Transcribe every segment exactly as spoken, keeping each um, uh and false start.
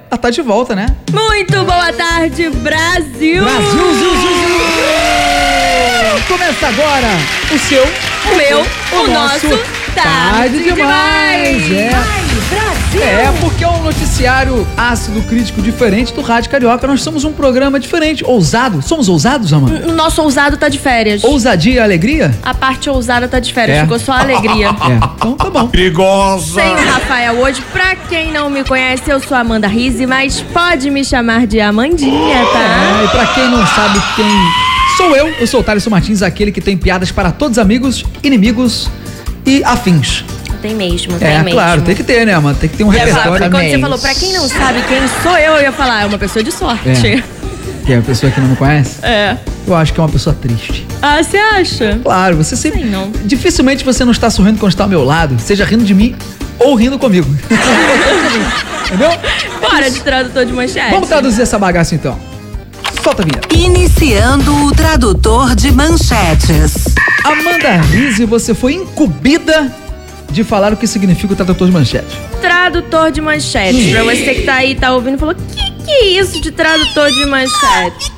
ela tá de volta, né? Muito boa tarde, Brasil! Brasil, Zil, Zil, Zil. Começa agora o seu, o meu, o, o nosso, nosso Tarde Demais! demais. É. Brasil! É, porque é um noticiário ácido, crítico, diferente do Rádio Carioca. Nós somos um programa diferente, ousado. Somos ousados, Amanda? O nosso ousado tá de férias. Ousadia e alegria? A parte ousada tá de férias, É. ficou só a alegria. É, então tá bom. Perigosa! Sem o Rafael hoje, pra quem não me conhece, eu sou a Amanda Rizzi, mas pode me chamar de Amandinha, tá? É, e pra quem não sabe quem sou eu, eu sou o Thaleson Martins, aquele que tem piadas para todos amigos, inimigos e afins. Tem mesmo, tem É, mesmo. claro, tem que ter, né, mano? Tem que ter um Eu ia falar, repertório. quando você falou, pra quem não sabe quem sou eu, eu ia falar, é uma pessoa de sorte. É. Que é uma pessoa que não me conhece? É. Eu acho que é uma pessoa triste. Ah, você acha? Claro, você sempre... Sei não. Dificilmente você não está sorrindo quando está ao meu lado, seja rindo de mim ou rindo comigo. Entendeu? Bora de tradutor de manchete. Vamos traduzir essa bagaça então. Solta a vinheta. Iniciando o tradutor de manchetes. Amanda Rizzi, você foi incumbida de falar o que significa o tradutor de manchete. Tradutor de manchete. Pra você que tá aí, tá ouvindo e falou, que que é isso de tradutor de manchete?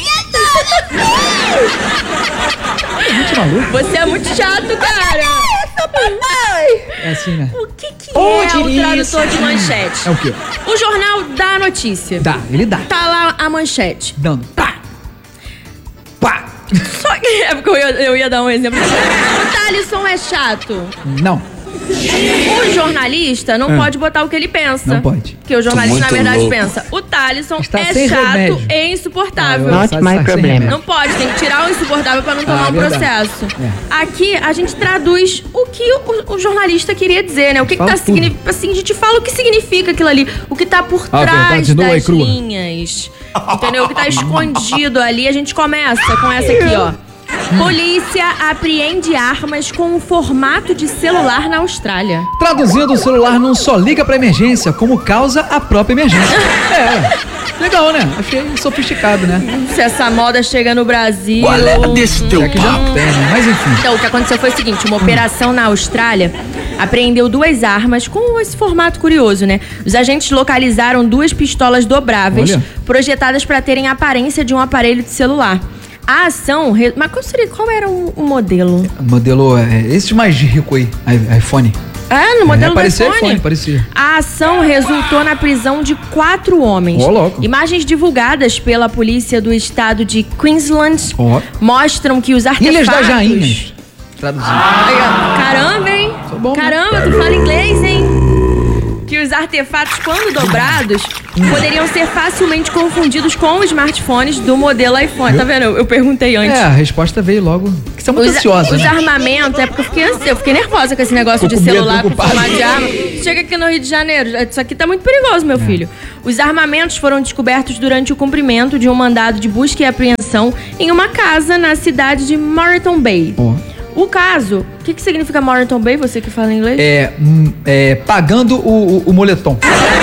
Gente maluco. Você é muito chato, cara. É assim, né? O que que Ô, é o Tiriça. tradutor de manchete? É o quê? O jornal dá a notícia. Dá, ele dá. Tá lá a manchete. Dando. Pá. Pá. Só que é porque eu ia, eu ia dar um exemplo. O Thaleson é chato. Não. O jornalista não Ah. pode botar o que ele pensa. Não pode. Porque o jornalista, na Muito verdade, louco. pensa. O Thaleson Está é sem chato remédio. e insuportável. Ah, eu- Not sai- my sai sem problem. remédio. Não pode, tem que tirar o insuportável pra não tomar Ah, um verdade. processo. É. Aqui a gente traduz o que o, o jornalista queria dizer, né? O que, que Fala tá tudo. significando. Assim, a gente fala o que significa aquilo ali, o que tá por Ah, trás verdade, nua e das crua. linhas. Entendeu? O que tá escondido ali. A gente começa com essa aqui, ó. Polícia apreende armas com um formato de celular na Austrália. Traduzindo, o celular não só liga pra emergência, como causa a própria emergência. É, legal, né? Achei sofisticado, né? Se essa moda chega no Brasil. Qual é desse teu Já que já papo? tem, né? Mas enfim. Então, o que aconteceu foi o seguinte, uma operação na Austrália apreendeu duas armas com esse formato curioso, né? Os agentes localizaram duas pistolas dobráveis, Olha. projetadas para terem a aparência de um aparelho de celular. A ação... re- Mas qual, seria, qual era o, o modelo? Modelo, é, esse mais rico aí, i- iPhone. Ah, no modelo é, do parecia iPhone? iPhone, parecia. A ação resultou na prisão de quatro homens. Ó, louco. Imagens divulgadas pela polícia do estado de Queensland Ó. mostram que os artefatos... Ilhas das Rainhas. Traduzindo. Aí, ó. Caramba, hein? Sou bom, né? Caramba, tu fala inglês, hein? Que os artefatos, quando dobrados, poderiam ser facilmente confundidos com os smartphones do modelo iPhone. Tá vendo? Eu, eu perguntei antes. É, a resposta veio logo. Que você é muito Os, ansiosa, os né? armamentos, é porque eu fiquei, ansi- eu fiquei nervosa com esse negócio Ficou de com medo, celular com preocupado. formato de arma. Chega aqui no Rio de Janeiro, isso aqui tá muito perigoso, É. meu filho. Os armamentos foram descobertos durante o cumprimento de um mandado de busca e apreensão em uma casa na cidade de Moreton Bay. Ó. O caso, o que, que significa Moreton Bay, você que fala inglês? É, hum, é, pagando o, o, o moletom.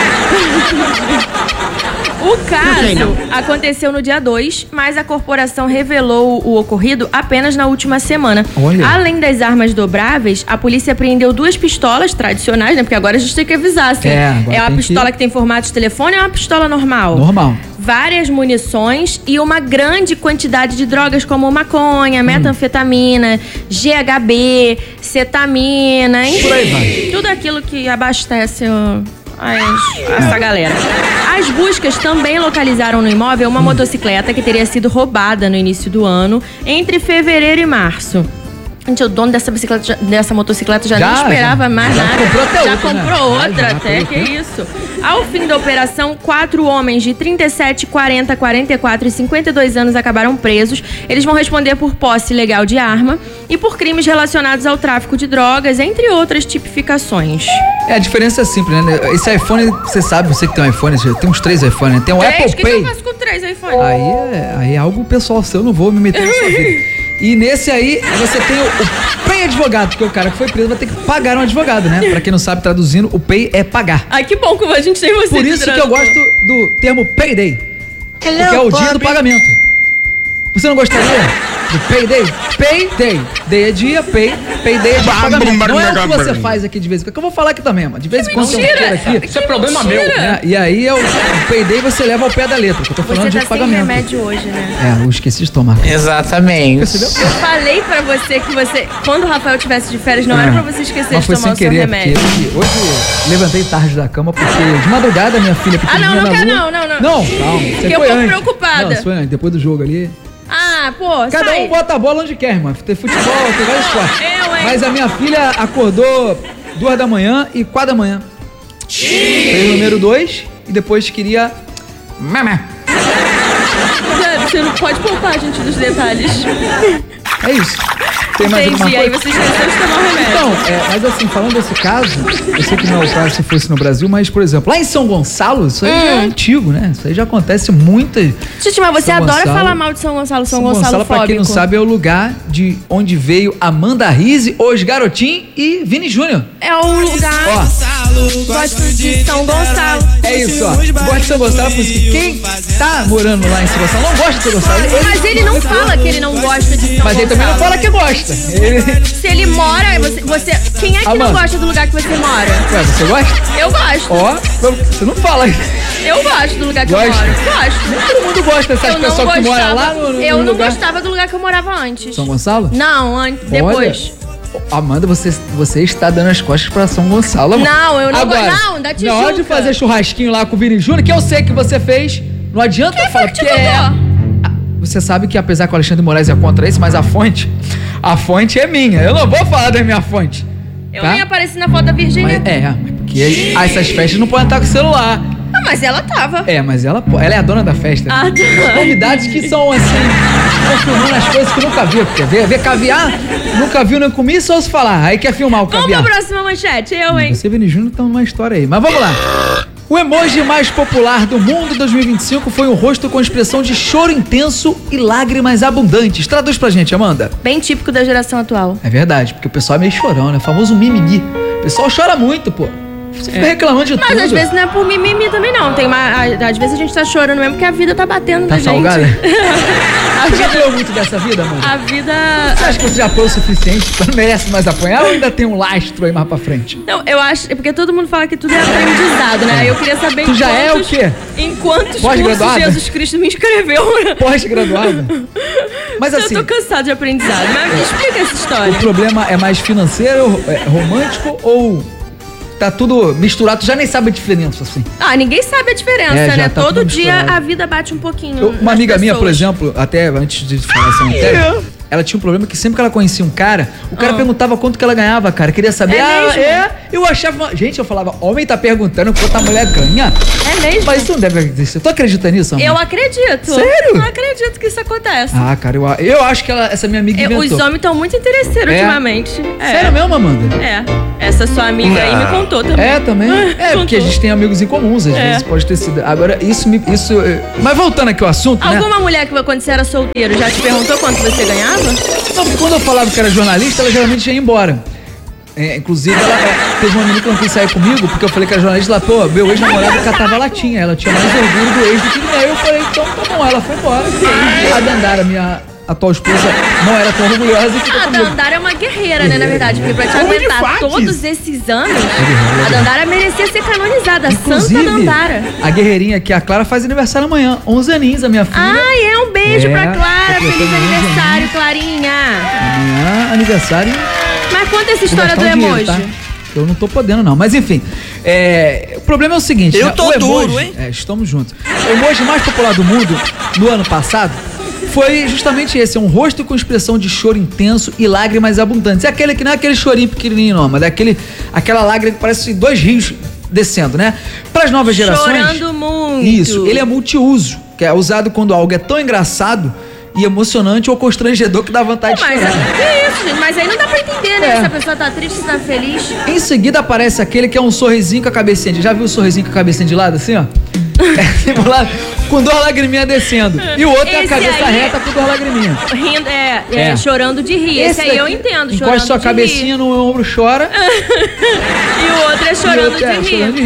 O caso aconteceu no dia dois, mas a corporação revelou o ocorrido apenas na última semana. Olha. Além das armas dobráveis, a polícia apreendeu duas pistolas tradicionais, né? Porque agora a gente tem que avisar, assim. É, agora é uma tem pistola que- que... tem formato de telefone ou é uma pistola normal? Normal. Várias munições e uma grande quantidade de drogas como maconha, metanfetamina, G H B, cetamina, enfim. Por aí vai. Tudo aquilo que abastece o- as- essa galera. As buscas também localizaram no imóvel uma motocicleta que teria sido roubada no início do ano, entre fevereiro e março. Gente, o dono dessa bicicleta, já- dessa motocicleta já, Já, não esperava já. mais Já nada. comprou até já outra, né? comprou Já, outra já, até, pelo que tempo. isso. Ao fim da operação, quatro homens de trinta e sete, quarenta, quarenta e quatro e cinquenta e dois anos acabaram presos. Eles vão responder por posse ilegal de arma e por crimes relacionados ao tráfico de drogas, entre outras tipificações. É, a diferença é simples, né? Esse iPhone, você sabe, você que tem um iPhone, você tem uns três iPhones, né? Tem o Três? Apple O que, que Pay. eu faço com três iPhones? Aí é, aí é algo pessoal seu, eu não vou me meter na sua vida. E nesse aí, você tem o, o Pay Advogado, porque o cara que foi preso vai ter que pagar um advogado, né? Pra quem não sabe, traduzindo, o Pay é pagar. Ai, que bom que a gente tem você. Por de isso que eu tradutor. gosto do termo Payday, porque é o dia do pagamento. Você não gostaria do Payday? Payday. Day é dia, pay. Payday é dia de pagamento. Não é o que você faz aqui de vez em quando. Que eu vou falar aqui também, mano. De vez em quando tem um cheiro aqui. Isso é problema meu. É, e aí é o, o Payday você leva ao pé da letra. Que eu tô falando Você de tá sem pagamento. remédio hoje, né? É, eu esqueci de tomar. Exatamente. Percebeu? Eu falei pra você que você, quando o Rafael tivesse de férias, não Ah, era pra você esquecer mas de foi tomar sem o seu querer, remédio. porque hoje eu levantei tarde da cama porque de madrugada minha filha Ah, pequenininha não, não na quer lua- não, não, não. Não, calma. Você Fiquei um foi pouco antes. preocupada. Não, isso foi antes, depois do jogo ali. Ah, pô, Cada sai. um bota a bola onde quer, irmão. Tem futebol, tem vários esportes. eu, hein? Mas a minha filha acordou duas da manhã e quatro da manhã. Fez o número dois e depois queria... Mamá. Zé, você não pode poupar a gente dos detalhes. É isso. Tem mais alguma Entendi, aí coisa? você esqueceu de tomar o remédio. Então, é, mas assim, falando desse caso, eu sei que não é o caso se fosse no Brasil, mas, por exemplo, lá em São Gonçalo, isso aí já é antigo, né? Isso aí já acontece muitas... Gente, mas você São adora Gonçalo- falar mal de São Gonçalo, São, São Gonçalo, Gonçalo, pra quem não fóbico. sabe, é o lugar de onde veio Amanda Rizzi, Os Garotinhos e Vini Júnior. É o lugar. Ó, Gosto de São Gonçalo. é isso, ó. Gosta de São Gonçalo, por isso que quem tá morando lá em São Gonçalo não gosta de São Gonçalo. Mas ele não fala que ele não gosta de São Mas ele também não Gonçalo. fala que gosta. Ele... Se ele mora, você, você... Quem é que Amanda. não gosta do lugar que você mora? Ué, você gosta? Eu gosto. Ó, você não fala. Eu gosto do lugar que Gosta? eu moro. Gosto. Todo mundo gosta dessas Eu não pessoas que moram gostava. lá no, no eu não lugar. gostava do lugar que eu morava antes. São Gonçalo? Não, antes, depois. Olha, Amanda, você, você está dando as costas pra São Gonçalo. amor. Não, eu não Agora, vou- não, da na hora de Tijuca. fazer churrasquinho lá com o Vini Júnior, que eu sei que você fez, não adianta eu falar que te porque é... contou? Você sabe que apesar que o Alexandre Moraes é contra isso, mas a fonte, a fonte é minha. Eu não vou falar da minha fonte. Eu tá? nem apareci na foto da Virgínia. Mas, é, mas porque aí, ah, essas festas não podem estar com o celular. Ah, mas ela tava. É, mas ela, po- ela é a dona da festa. Ah, tá. Os convidados que são assim, estão filmando as coisas que nunca viu. Quer ver? Ver caviar? Nunca viu, não comi, só se falar. Aí quer filmar o Vamos caviar. pra próxima manchete, eu, hein? Você e Vini Júnior estão numa história aí. Mas vamos lá. O emoji mais popular do mundo em dois mil e vinte e cinco foi um rosto com expressão de choro intenso e lágrimas abundantes. Traduz pra gente, Amanda. Bem típico da geração atual. É verdade, porque o pessoal é meio chorão, né? O famoso mimimi. O pessoal chora muito, pô. Você fica reclamando de tudo. Mas às vezes não é por mimimi também, não. Tem uma, a- às vezes a gente tá chorando mesmo porque a vida tá batendo Tá na gente. salgada? a, Você já vida, apanhou muito dessa vida, Amanda? a vida... Você acha que você já apanhou o suficiente? Você não merece mais apanhar ou ainda tem um lastro aí mais pra frente? Não, eu acho... É porque todo mundo fala que tudo é aprendizado, né? Eu queria saber Tu em já é o quantos- quê? Em quantos cursos Pós-graduada? Jesus Cristo me inscreveu. Pós-graduada? Mas assim, Eu tô cansado de aprendizado. Mas me explica essa o história. problema é mais financeiro, é romântico ou tá tudo misturado? Tu já nem sabe a diferença, assim. Ah, ninguém sabe a diferença, É, já né? tá Todo tudo dia misturado. a vida bate um pouquinho. Eu- uma nas amiga minha, por pessoas. exemplo, até antes de falar essa matéria, ela tinha um problema que sempre que ela conhecia um cara, o cara Ah. perguntava quanto que ela ganhava, cara. Queria saber. É ah, mesmo? é. Eu achava. Gente, eu falava, homem tá perguntando quanto a mulher ganha. É mesmo? Mas isso não deve acontecer. Tu acredita nisso, amor? Eu acredito. Sério? Não acredito que isso acontece. Ah, cara, eu, eu acho que ela, essa minha amiga É, inventou. os homens estão muito interesseiros É? ultimamente. É. Sério mesmo, Amanda? É. Essa sua amiga aí me contou também. É, também. É, porque a gente tem amigos em comuns, às É. vezes pode ter sido. Agora, isso me. Isso, é, mas voltando aqui ao assunto, né? Alguma mulher que quando você era solteiro já te perguntou quanto você ganhava? Não, porque quando eu falava que era jornalista, ela geralmente ia embora. É, inclusive, ela é, teve uma menina que não quis sair comigo, porque eu falei que era jornalista, ela, pô, meu ex-namorado catava latinha, ela tinha mais orgulho do ex do que do meu. Eu falei, então tá bom, ela foi embora. A Dandara, minha atual esposa, não era tão orgulhosa e ficou A comigo. Dandara é uma guerreira, né, na verdade. Porque pra te Como de aguentar fatos. todos esses anos, a Dandara merecia ser canonizada. A Santa Inclusive, Dandara. a guerreirinha aqui, a Clara, faz aniversário amanhã, onze aninhos, a minha filha. Ai, é um beijo É, pra Clara. tá Feliz completando onze aniversário, Clarinha. Amanhã, aniversário. Mas conta essa Vou história gastar do um dinheiro, emoji. tá? Eu não tô podendo, não. Mas enfim, é, o problema é o seguinte. Eu né? tô o emoji, duro, hein? É, estamos juntos. O emoji mais popular do mundo no ano passado foi justamente esse. É um rosto com expressão de choro intenso e lágrimas abundantes. É aquele que não é aquele chorinho pequenininho, não, mas é aquele, aquela lágrima que parece dois rios descendo, né? Para as novas gerações... Chorando muito. Isso, ele é multiuso, que é usado quando algo é tão engraçado e emocionante ou constrangedor que dá vontade Mas de chorar. é isso, gente. Mas aí não dá pra entender, né? É. Se a pessoa tá triste, se tá feliz. Em seguida aparece aquele que é um sorrisinho com a cabecinha de... Já viu o sorrisinho com a cabecinha de lado, assim, ó? É, assim, pro lado, com duas lagriminhas descendo. E o outro é a Esse cabeça aí- reta com duas lagriminhas. Rindo, é, é, É. chorando de rir. Esse, aí eu daqui, entendo, encosta chorando sua de cabecinha no ombro, chora. rir. E o outro é e chorando outro é de rir. chorando de rir.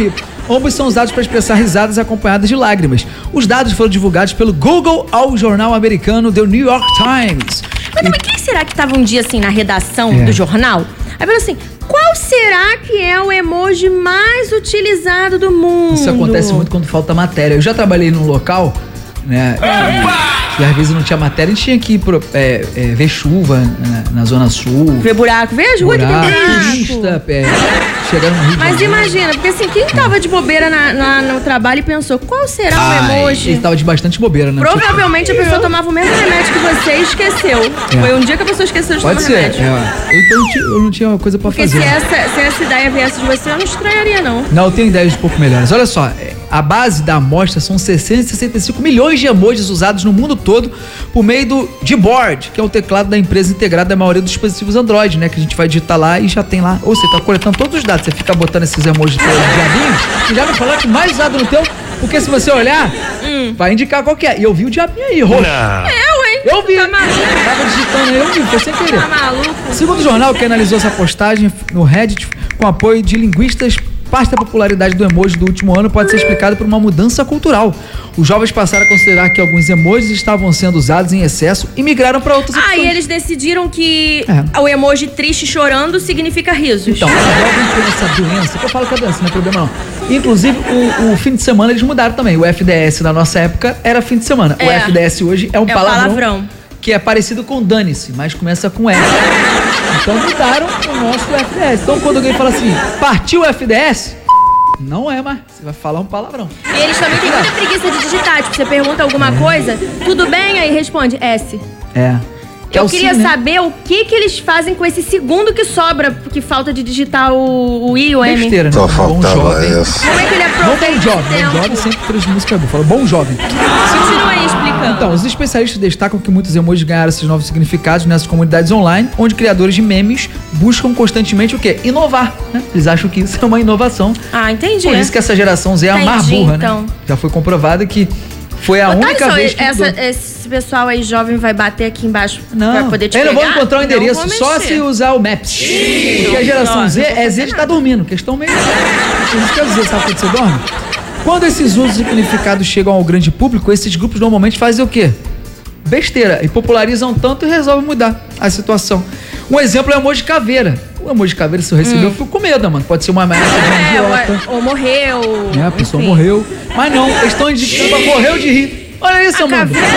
Ambos são usados para expressar risadas acompanhadas de lágrimas. Os dados foram divulgados pelo Google ao jornal americano The New York Times. Mas, mas quem será que tava um dia assim na redação É. do jornal? Aí falou assim: qual será que é o emoji mais utilizado do mundo? Isso acontece muito quando falta matéria. Eu já trabalhei num local, né? E, e às vezes não tinha matéria, a gente tinha que ir pro, é, é, ver chuva na, na Zona Sul. Ver buraco, ver as ruas que tem buraco, buraco. turista, é, chegar no Rio de Mas Janeiro. imagina, porque assim, quem tava de bobeira na, na- no trabalho e pensou, qual será o Ai, emoji? ele tava de bastante bobeira, né? Provavelmente a pessoa tomava o mesmo remédio que você e esqueceu. Foi um dia que a pessoa esqueceu de Pode tomar ser. remédio. É. Eu, então, eu ti- eu não tinha coisa pra Porque fazer. se essa, se essa ideia viesse de você, eu não estranharia, não. Não, eu tenho ideias um pouco melhores. Olha só, é, a base da amostra são seiscentos e sessenta e cinco milhões de emojis usados no mundo todo por meio do Gboard, que é o teclado da empresa integrada da maioria dos dispositivos Android, né? Que a gente vai digitar lá e já tem lá. Ou você tá coletando todos os dados, você fica botando esses emojis todos diabinho, e já não falar que mais usado no teu, porque se você olhar, vai indicar qual que é. E eu vi o diabinho aí, roxo. Eu, hein? Eu vi. Tá maluco? Tava digitando aí, eu vi, foi sem querer. Tá maluco? Segundo o jornal que analisou essa postagem no Reddit, com apoio de linguistas, parte da popularidade do emoji do último ano pode ser explicada por uma mudança cultural. Os jovens passaram a considerar que alguns emojis estavam sendo usados em excesso e migraram para outras Ah, opções. e eles decidiram que É. o emoji triste chorando significa risos. Então, os jovens têm essa doença, que eu falo que é doença, não é problema não. Inclusive, o, o fim de semana eles mudaram também. O F D S na nossa época era fim de semana. O É. F D S hoje é um É o palavrão, palavrão. que é parecido com dane-se, mas começa com F. Então mudaram o nosso F D S. Então quando alguém fala assim, partiu o F D S, não é mais. Você vai falar um palavrão. E eles também têm muita preguiça de digitar. Tipo, você pergunta alguma coisa, tudo bem? Aí responde S. É. Que é Eu o queria sim, né? saber o que que eles fazem com esse segundo que sobra, porque falta de digitar o, o I e o M. Besteira, né? Só Bom faltava jovem. essa. Como é que ele Não aproveita bom esse jovem. Bom tempo? jovem sempre traz música boa. Fala bom jovem. Continua aí explicando. Então, os especialistas destacam que muitos emojis ganharam esses novos significados nessas comunidades online, onde criadores de memes buscam constantemente o quê? Inovar, né? Eles acham que isso é uma inovação. Ah, entendi. Por isso que essa geração Z é a mais Entendi, burra, então. né? Já foi comprovado que foi a Ô, única Thaleson, vez que... essa- mudou. esse pessoal aí jovem vai bater aqui embaixo Não, pra poder te eu não pegar? vou encontrar o endereço, vou só mexer. se usar o Maps. Porque a geração Nossa, Z não vou é Z de fazer estar dormindo, questão meio... Por isso que eu dizer, sabe quando você dorme? Quando esses usos e significados chegam ao grande público, esses grupos normalmente fazem o quê? Besteira, e popularizam tanto e resolvem mudar a situação. Um exemplo é o emoji caveira. O emoji caveira, se eu receber, eu fico com medo, mano. Pode ser uma ameaça de um É, idiota. ou, ou morreu. Né? A pessoa enfim. morreu. Mas não, eles estão indicando pra morreu de rir. Olha isso, A mano. caveira?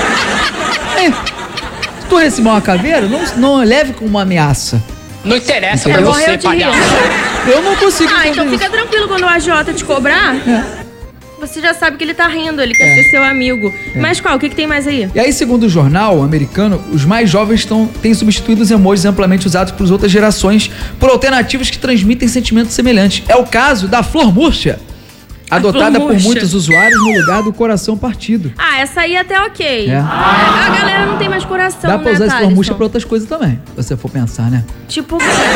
É. Se tu receber uma caveira, não, não leve como uma ameaça. Não interessa Entendeu? pra Morreu você, de rir. palhaço. Eu não consigo Ah, entender então isso. fica tranquilo quando o agiota te cobrar. É. Você já sabe que ele tá rindo, ele quer É. ser seu amigo. Mas qual? O que, que tem mais aí? E aí, segundo o jornal americano, os mais jovens estão, têm substituído os emojis amplamente usados por outras gerações por alternativas que transmitem sentimentos semelhantes. É o caso da flor murcha, adotada flor por murcha. muitos usuários no lugar do coração partido. Ah, essa aí até ok. É. A galera não tem mais coração, Dá pra né, usar esse flor Thaleson? murcha pra outras coisas também, se você for pensar, né? Tipo,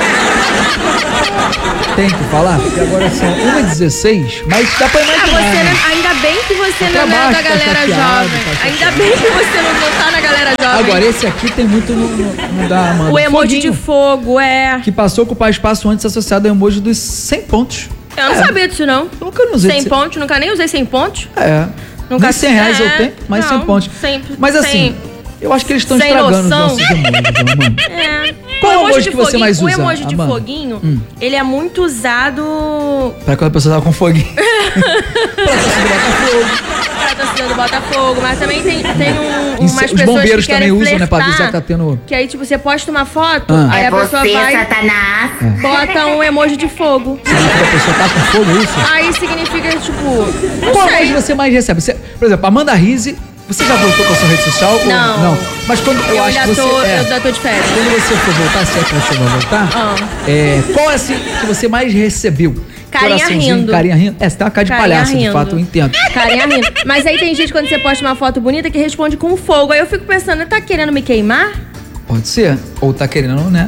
Tem que falar, porque agora são uma e dezesseis, mas dá pra ah, imaginar. você né? não- ainda bem que você Tá não é baixo, da tá galera chateado, jovem. tá Ainda chateado. bem que você não, não tá na galera jovem. Agora, esse aqui tem muito no, no, no da Amanda. o emoji Foguinho, de fogo, é. que passou a ocupar espaço antes associado ao emoji dos cem pontos. Eu não É. sabia disso, não. Eu nunca usei cem esse- pontos, nunca nem usei cem pontos. É. Nunca- Nem cem reais eu é, tenho, mas não, cem pontos. cem- mas assim, cem. eu acho que eles estão Sem estragando noção. os nossos emojis, né, mano. É. Qual O é o emoji de que você foguinho- mais O usa, emoji de Amanda? foguinho, Hum. ele é muito usado Pra quando a pessoa tava com foguinho. pra torcida do Botafogo. pra torcida do Botafogo, mas também tem, tem um, Isso, umas os pessoas bombeiros que também querem usam, né, pra avisar flertar, que tá tendo- Que aí, tipo, você posta uma foto, Ah. aí a pessoa vai, Satanás. bota um emoji de fogo. Significa que a pessoa tá com fogo, é isso? Aí significa, tipo, não Qual sei. emoji você mais recebe? Você- por exemplo, Amanda Rizzi, você já voltou com a sua rede social? ou Não. não? Mas quando eu, Eu acho ainda que você. tô, é, eu ainda tô de férias. Quando você for voltar, se é que você vai voltar, Ah. é, qual é assim que você mais recebeu? Carinha Coraçãozinho, rindo. Carinha rindo. É, você tem uma cara de Carinha palhaço, de rindo. fato, eu entendo. Carinha rindo. Mas aí tem gente, quando você posta uma foto bonita, que responde com fogo. Aí eu fico pensando, tá querendo me queimar? Pode ser. Ou tá querendo, né?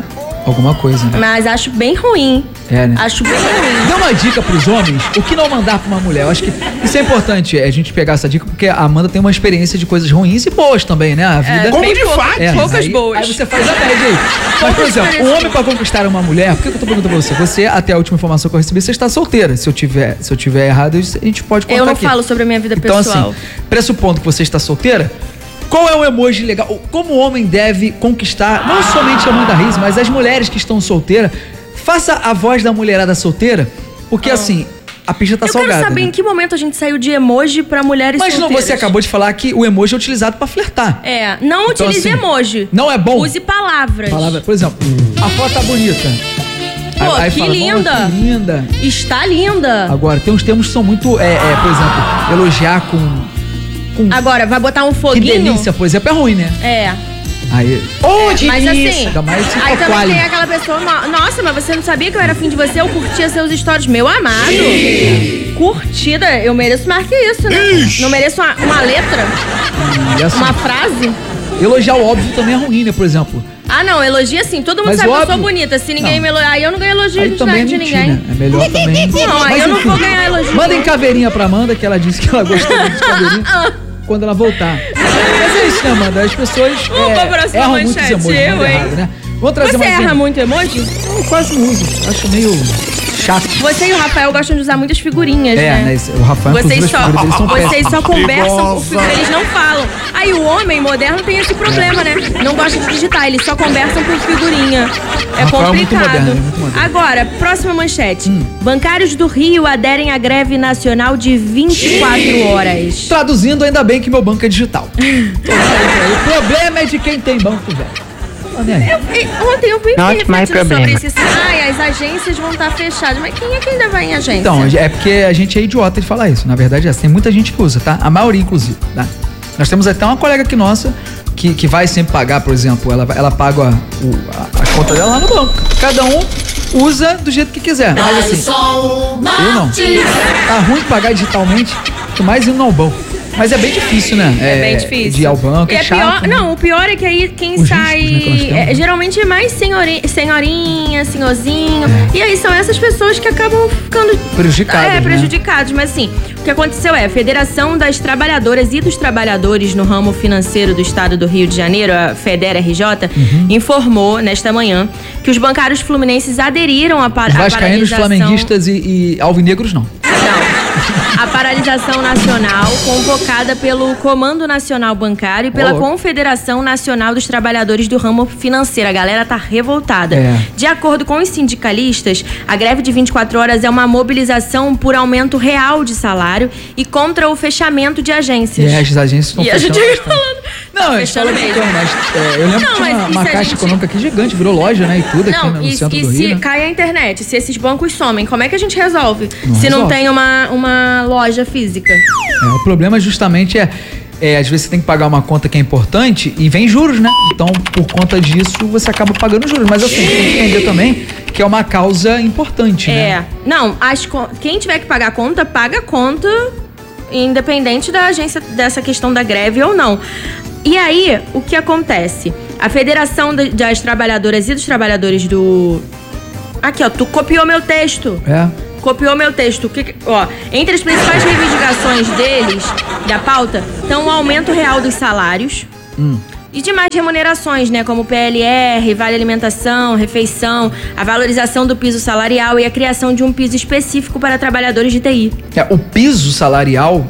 alguma coisa, né? Mas acho bem ruim. É, né? Acho bem ruim. Dá uma dica pros homens, o que não mandar pra uma mulher. Eu acho que isso é importante, a gente pegar essa dica, porque a Amanda tem uma experiência de coisas ruins e boas também, né? A vida... É, Como bem de pouca- fato. É, poucas aí, boas. Aí você faz a média aí. Mas, por exemplo, um homem pra conquistar uma mulher, por que que eu tô perguntando pra você? Você, até a última informação que eu recebi, você está solteira. Se eu tiver, se eu tiver errado, a gente pode contar Eu não aqui. falo sobre a minha vida Então, pessoal. assim, pressupondo que você está solteira, qual é o emoji legal? Como o homem deve conquistar, não somente a Amanda Riz, mas as mulheres que estão solteiras? Faça a voz da mulherada solteira, porque assim, a pista tá eu salgada. quero saber né? em que momento a gente saiu de emoji pra mulheres Mas não, solteiras. você acabou de falar que o emoji é utilizado pra flertar. É, não Então, utilize assim, emoji. não é bom? Use palavras. Palavra, por exemplo, a foto tá bonita. Pô, que linda. "Nossa, que linda. Está linda. Agora, tem uns termos que são muito, é, é, por exemplo, elogiar com... com Agora, vai botar um que foguinho? delícia, por exemplo, é ruim, né? É. Aí, Ô, delícia. Mas assim, Ainda mais se aí for também quali. tem aquela pessoa, "No- nossa, mas você não sabia que eu era fim de você? Eu curtia seus stories, meu amado. Curtida, eu mereço mais que isso, né? Não mereço uma, uma letra, E assim, uma frase. elogiar o óbvio também é ruim, né? Por exemplo, Ah, não, elogia assim, todo mundo Mas sabe que eu óbvio- sou bonita. Se ninguém Não. me elogiar, aí eu não ganho elogio aí de, também é de mentir, ninguém. né? É melhor também... Não, aí Mas, eu não enfim, vou ganhar elogio. Mandem caveirinha pra Amanda, que ela disse que ela gostou muito de caveirinha, quando ela voltar. Mas é isso, né, Amanda? As pessoas Vamos pra próxima erram muitos manchete, emojis, eu, manda hein? errado, né? Vamos trazer Você mais erra um. muito emoji? Eu quase não uso, acho meio chato. Você e o Rafael gostam de usar muitas figurinhas, É, né? né? esse- O Rafael, Vocês inclusive, só, as figuras dele são vocês péssimas. só conversam por Perigosa. figuras, eles não falam. Aí o homem moderno tem esse problema, né? Não gosta de digitar, eles só conversam por figurinha. É Rafael é muito complicado. moderno, é muito moderno. Agora, próxima manchete. Hum. Bancários do Rio aderem à greve nacional de vinte e quatro horas. Traduzindo, ainda bem que meu banco é digital. O problema é de quem tem banco, velho. Tá nem aí. Eu, e- ontem eu vi Not my refletindo sobre problem. isso. Assim, ai, as agências vão estar fechadas. Mas quem é que ainda vai em agência? Então, é porque a gente é idiota de falar isso. Na verdade, é assim, tem muita gente que usa, tá? A maioria, inclusive, tá? Nós temos até uma colega aqui nossa que, que vai sempre pagar, por exemplo, ela, ela paga a, o- a, a conta dela lá no banco. Cada um usa do jeito que quiser. Mas assim, eu não. Tá ruim pagar digitalmente, quanto mais indo ao banco. Mas é bem difícil, né? É bem difícil. De ir ao banco, E é, é chato. pior, né? não, o pior é que aí quem Os sai. riscos, né, que nós temos, é, né? geralmente é mais senhori, senhorinha, senhorzinho. É. E aí são essas pessoas que acabam ficando. Prejudicadas, É, né? prejudicados. Mas assim, o que aconteceu é: a Federação das Trabalhadoras e dos Trabalhadores no ramo financeiro do estado do Rio de Janeiro, a FEDER R J, Uhum. informou nesta manhã que os bancários fluminenses aderiram à, par Os à vascaínos, paralisação. flamenguistas e, e alvinegros, não. Não. A paralisação nacional convocada pelo Comando Nacional Bancário e pela Ô. Confederação Nacional dos Trabalhadores do Ramo Financeiro. A galera tá revoltada. É. De acordo com os sindicalistas, a greve de vinte e quatro horas é uma mobilização por aumento real de salário e contra o fechamento de agências. E as agências estão E a gente fechando fica bastante. falando. Não, tá a gente fala fechando brincando, mesmo. mas é, eu lembro Não, que tinha mas uma, e uma se a caixa gente- econômica aqui gigante, virou loja, né? E tudo aqui Não, no e, centro e do se Rio. né? cai a internet, se esses bancos somem, como é que a gente resolve? Não se não resolve. tem uma, uma loja física. É, o problema justamente é, é, às vezes você tem que pagar uma conta que é importante e vem juros, né? Então, por conta disso, você acaba pagando juros. Mas assim, tem que entender também que é uma causa importante, É. né? Não, as, co- quem tiver que pagar a conta, paga a conta, independente da agência dessa questão da greve ou não. E aí, o que acontece? A Federação da- das Trabalhadoras e dos Trabalhadores do... Aqui, ó, tu copiou meu texto. É. Copiou meu texto. O que que- ó, entre as principais reivindicações deles, da pauta, estão o aumento real dos salários e demais remunerações, né? Como P L R, Vale Alimentação, Refeição, a valorização do piso salarial e a criação de um piso específico para trabalhadores de T I. É, o piso salarial,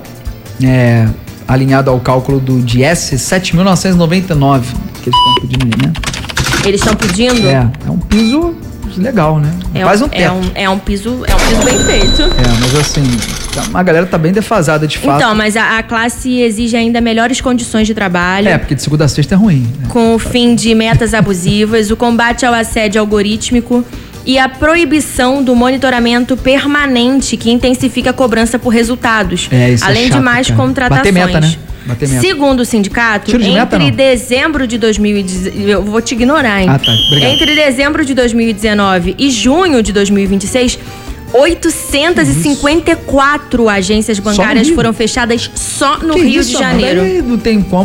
é, alinhado ao cálculo do D I E S, sete mil novecentos e noventa e nove, que eles estão pedindo aí, né? Eles estão pedindo. É, é um piso legal, né? É Quase um, um teto. é, um, é um piso, é um piso bem feito. É, mas assim, a galera tá bem defasada de fato. Então, mas a, a classe exige ainda melhores condições de trabalho. É, porque de segunda a sexta é ruim, né? Com o fim de metas abusivas, o combate ao assédio algorítmico e a proibição do monitoramento permanente que intensifica a cobrança por resultados, É, isso é além de chato, mais cara. contratações. Bater meta, né? Bater meta. Segundo o sindicato, Tiro de meta, entre não? dezembro de dois mil e dezenove, eu vou te ignorar, hein? Ah, tá. Obrigado. Entre dezembro de dois mil e dezenove e junho de dois mil e vinte e seis, oitocentas e cinquenta e quatro agências bancárias Rio? foram fechadas só no Que Rio isso, de Amanda? Janeiro. Aí não tem como.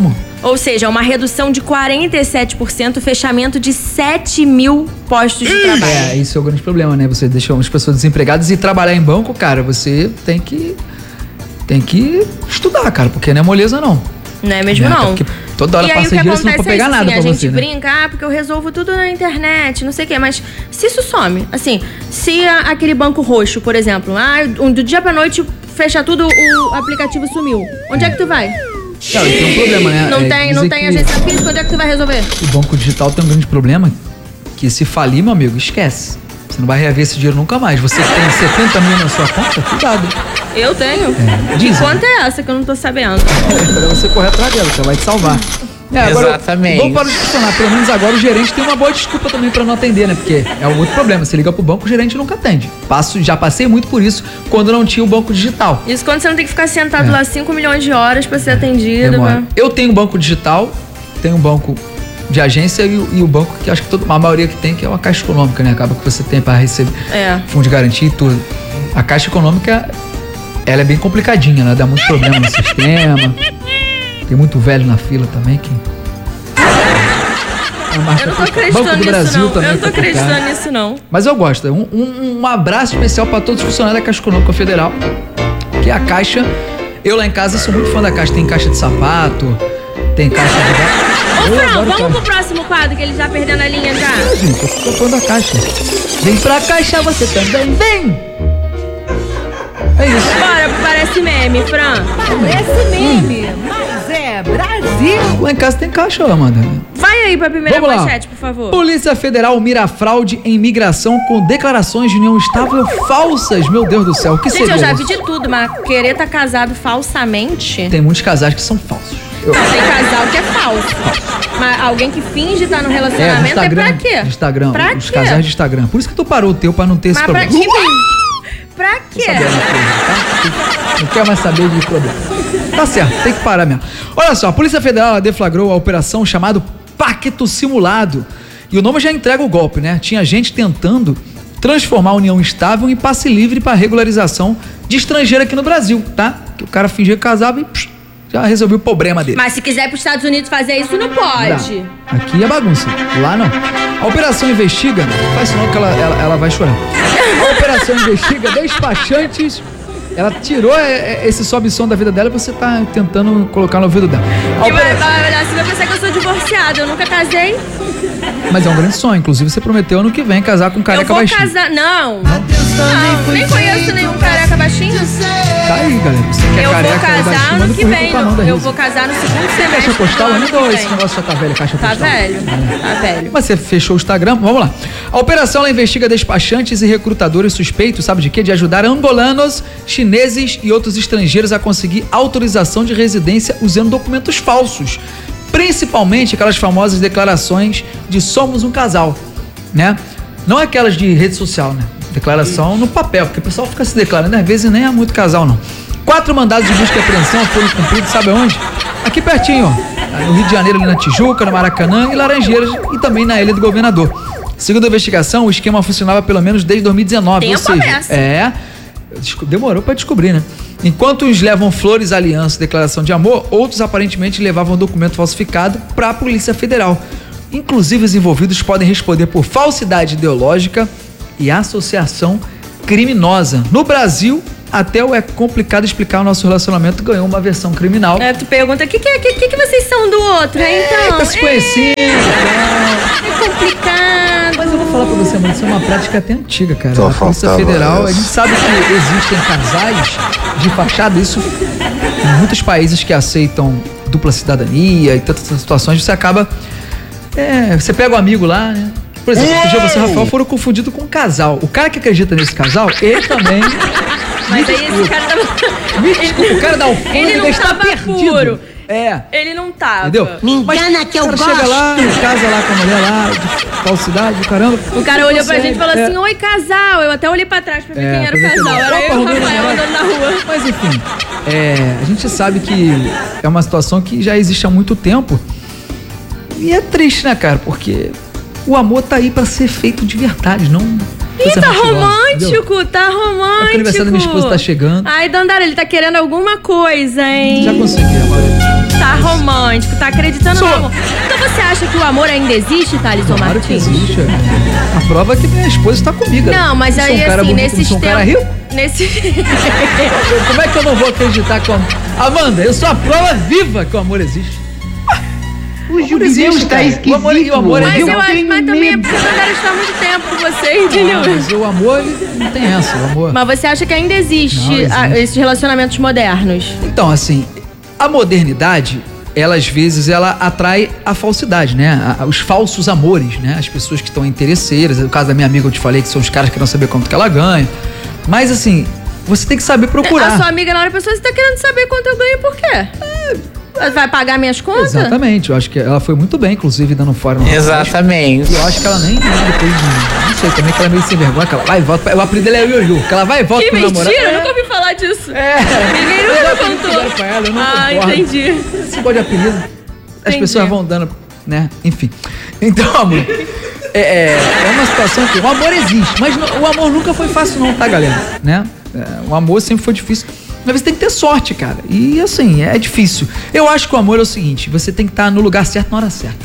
Ou seja, uma redução de quarenta e sete por cento, fechamento de sete mil postos de trabalho. É, isso é o grande problema, né? Você deixa as pessoas desempregadas e trabalhar em banco, cara, você tem que tem que estudar, cara, porque não é moleza não. Não é mesmo, né? não. Porque toda hora passa dinheiro, você não pode pegar é isso, nada assim, pra a você, gente né? brinca, ah, porque eu resolvo tudo na internet, não sei o quê, mas se isso some, assim, se a, aquele banco roxo, por exemplo, ah, um, do dia pra noite fecha tudo, o aplicativo sumiu, onde é que tu vai? Não, e tem um problema, né? Não É, tem, não dizer tem que agência física, onde é que tu vai resolver? O banco digital tem um grande problema, que se falir, meu amigo, esquece. Você não vai reaver esse dinheiro nunca mais. Você que tem setenta mil na sua conta, cuidado. Eu tenho. É, Que dizem. conta é essa que eu não tô sabendo? É pra você correr atrás dela, que ela vai te salvar. É, agora, Exatamente. Vamos para o funcionar. Pelo menos agora o gerente tem uma boa desculpa também pra não atender, né? Porque é um outro problema. Você liga pro banco, o gerente nunca atende. Passo, já passei muito por isso quando não tinha o banco digital. Isso quando você não tem que ficar sentado É. lá cinco milhões de horas pra ser atendido. Demora. Pra... Eu tenho um banco digital, tenho um banco de agência e, o- e o banco que acho que toda, a maioria que tem, que é uma Caixa Econômica, né? Acaba que você tem para receber É. fundo de garantia e tudo. A Caixa Econômica, ela é bem complicadinha, né? Dá muito problema no sistema. Tem muito velho na fila também que... Eu não tô acreditando Banco do nisso, Brasil não. também Eu não tô é complicado. acreditando nisso, não. Mas eu gosto. Um, um, um abraço especial para todos os funcionários da Caixa Econômica Federal, que é a Caixa. Eu lá em casa sou muito fã da Caixa. Tem caixa de sapato, tem caixa de... Ô, Eu Fran, adoro vamos caixa. pro próximo quadro, que ele tá perdendo a linha já. É, gente, eu sou fã da Caixa. Vem pra Caixa, você também vem! É isso. Bora, parece meme, Fran. Parece meme, mas é Brasil. Lá em casa tem Caixa, Amanda. Vai aí pra primeira Vamos lá. manchete, por favor. Polícia Federal mira fraude em imigração com declarações de união estável falsas. Meu Deus do céu, o que Gente, seria eu já isso? vi de tudo, mas querer estar casado falsamente... Tem muitos casais que são falsos. Eu- Não, tem casal que é falso. Mas alguém que finge estar no É, do relacionamento é, Instagram. pra quê? do Instagram. Pra os quê? casais de Instagram. Por isso que tu parou o teu, pra não ter esse Mas pra problema. quê? Pra quê? Saber uma coisa, tá? Não quer mais saber de problema. Tá certo, tem que parar mesmo. Olha só, a Polícia Federal ela deflagrou a operação chamada Pacto Simulado. E o nome já entrega o golpe, né? Tinha gente tentando transformar a união estável em passe livre para regularização de estrangeiro aqui no Brasil, tá? Que o cara fingia que casava e psh, já resolveu o problema dele. Mas se quiser ir pros Estados Unidos fazer isso, não pode. Dá. Aqui é bagunça, lá não. A operação investiga, não faz isso não que ela, ela, ela vai chorar. A operação investiga despachantes. Ela tirou é, é, esse sobe e som da vida dela e você tá tentando colocar no ouvido dela. A E vai, opera- vai olhar assim, vai pensar que eu sou divorciada, eu nunca casei. Mas é um grande sonho, inclusive você prometeu ano que vem casar com um Eu careca vou baixinho. casar. Não. Não, nem conheço nenhum careca baixinho. Tá aí, galera. Você quer Eu vou careca casar baixinho, ano manda que currículo vem. pra Amanda Eu Risa. vou casar no segundo semestre. Caixa do postal ano ainda que ou vem. esse negócio já tá velho, caixa Tá postal? velho. Tá velho. Mas você fechou o Instagram, vamos lá. A operação ela investiga despachantes e recrutadores suspeitos, sabe de quê? De ajudar angolanos, chineses e outros estrangeiros a conseguir autorização de residência usando documentos falsos. Principalmente aquelas famosas declarações de somos um casal, né? Não aquelas de rede social, né? Declaração no papel, porque o pessoal fica se declarando, às vezes nem é muito casal, não. Quatro mandados de busca e apreensão foram cumpridos, sabe onde? Aqui pertinho, ó. No Rio de Janeiro, ali na Tijuca, no Maracanã e Laranjeiras e também na Ilha do Governador. Segundo a investigação, o esquema funcionava pelo menos desde dois mil e dezenove, ou Tempo seja, aberto. é, desco- demorou pra descobrir, né? Enquanto uns levam flores, aliança e declaração de amor, outros aparentemente levavam documento falsificado para a Polícia Federal. Inclusive, os envolvidos podem responder por falsidade ideológica e associação criminosa. No Brasil, até o é complicado explicar o nosso relacionamento ganhou uma versão criminal. É, tu pergunta, o que, que, é- que, que, que vocês são do outro? É, então, tá se conhecendo, é, é complicado. Mas eu vou falar pra você, mano, isso é uma prática até antiga, cara. Só A Polícia faltava Federal, a isso. gente sabe que existem casais de fachada, isso em muitos países que aceitam dupla cidadania e tantas situações, você acaba. É, você pega o amigo lá, né? Por exemplo, outro dia você e o Rafael foram confundidos com um casal. O cara que acredita nesse casal, ele também. Mas aí esse cara tava... Me desculpa, o cara dá o fundo Ele e não está tava perdido. puro. É. Ele não tava. Entendeu? Me engana que eu o cara gosto. chega lá, casa lá com a mulher lá, de falsidade, o caramba. O cara olhou pra gente e falou É. assim, oi, casal. Eu até olhei pra trás pra ver É, quem era o pra ver casal. quem Era era. eu e o Opa, Rafael arrumou, andando na rua. Mas enfim, é, a gente sabe que é uma situação que já existe há muito tempo. E é triste, né, cara? Porque o amor tá aí pra ser feito de verdade, não. Ih, coisa tá mentirosa, entendeu? romântico, tá romântico. É que o aniversário da minha esposa tá chegando. Ai, Dandara, ele tá querendo alguma coisa, hein? Já consegui, amor. tá romântico, tá acreditando Sou. no amor. Então você acha que o amor ainda existe, Thalisson Claro que Martins? existe. é. A prova é que minha esposa está comigo. né? Não, mas Eu sou aí um cara assim, bonito, nesses sou um cara tempos... rico. Nesse... Como é que eu não vou acreditar que o amor... Amanda, eu sou a prova viva que o amor existe. O amor jubileu existe, está cara. esquisito. O amor- e o amor é Mas Eu eu acho, tenho mas também é medo. porque eu não quero estar muito tempo com você, entendeu? Ah, mas o amor, ele não tem essa, o amor... Mas você acha que ainda existe, Não, existe. ah, esses relacionamentos modernos? Então, assim, a modernidade, ela às vezes, ela atrai a falsidade, né? A- os falsos amores, né? As pessoas que estão interesseiras. No caso da minha amiga, eu te falei que são os caras que não sabem quanto que ela ganha. Mas, assim, você tem que saber procurar. A sua amiga na hora da pessoa, você tá querendo saber quanto eu ganho por quê? Vai pagar minhas contas? Exatamente, eu acho que ela foi muito bem, inclusive, dando fora no Exatamente. E eu acho que ela nem depois de. Não sei, também que ela é meio sem vergonha, que ela vai e volta. O apelido dela é o Ioiô, que ela vai e volta Que pro namorado. mentira, eu É. nunca ouvi falar disso. É. Ninguém Eu nunca já me fiz contou. fizeram pra ela, eu não Ah, concordo. entendi. Esse negócio de apelido, as Entendi. pessoas vão dando, né? Enfim. Então, amor, é, é, é uma situação que o amor existe, mas não- o amor nunca foi fácil não, tá, galera? Né? É, o amor sempre foi difícil. Mas você tem que ter sorte, cara. E assim, é difícil. Eu acho que o amor é o seguinte, você tem que estar no lugar certo na hora certa.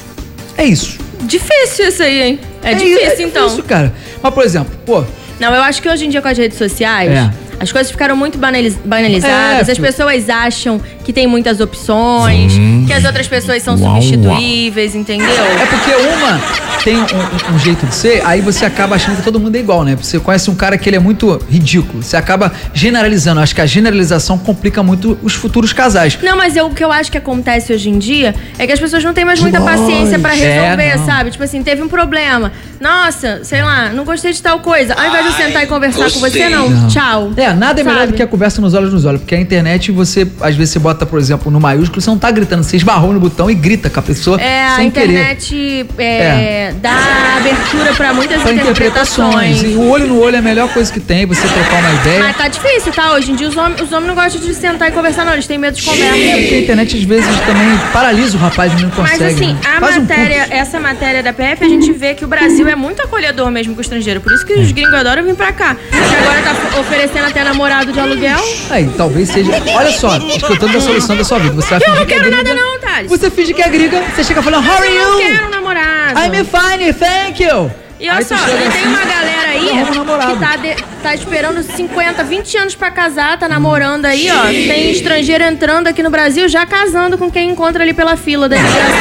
É isso. Difícil isso aí, hein? É, difícil, é então. difícil, cara. Mas, por exemplo, pô, Não, eu acho que hoje em dia com as redes sociais, É. as coisas ficaram muito banaliz- banalizadas. É, as pô. pessoas acham que tem muitas opções, que as outras pessoas são substituíveis, entendeu? é porque uma tem um, um- um jeito de ser, aí você acaba achando que todo mundo é igual, né? Você conhece um cara que ele é muito ridículo, você acaba generalizando. Acho que a generalização complica muito os futuros casais. Não, mas eu- o que eu acho que acontece hoje em dia é que as pessoas não têm mais muita paciência pra resolver, É, não. sabe? Tipo assim, teve um problema. Nossa, sei lá, não gostei de tal coisa. Ao invés de eu sentar e conversar com você, não. Não. Tchau. É, nada é melhor Sabe? do que a conversa nos olhos nos olhos, porque a internet você, às vezes você bota, por exemplo, no maiúsculo, você não tá gritando, você esbarrou no botão e grita com a pessoa É, a sem querer. internet é, dá abertura pra muitas Pra interpretações. interpretações. E o olho no olho é a melhor coisa que tem, você trocar uma ideia. Mas tá difícil, tá? Hoje em dia os homens, os homens não gostam de sentar e conversar, não. Eles têm medo de É, porque a conversa. internet às vezes também paralisa o rapaz e não consegue. Mas assim, né? a Faz um matéria, curso. essa matéria da P F, a gente vê que o Brasil é muito acolhedor mesmo com o estrangeiro. Por isso que os gringos adoram vir pra cá. Porque agora tá f- oferecendo até namorado de aluguel. Aí, talvez seja. Olha só, escutando a solução da sua vida. Você vai Eu fingir não que é quero gringa. nada não, Thales. Você finge que é gringa, você chega falando, how are Eu não you? quero um namorado. I'm fine, thank you. E olha Aí tu só, chega e tem assim, uma galera aí arruma um namorado. que tá, de- tá esperando cinquenta, vinte anos pra casar, tá namorando aí, ó. Tem estrangeiro entrando aqui no Brasil já casando com quem encontra ali pela fila da imigração.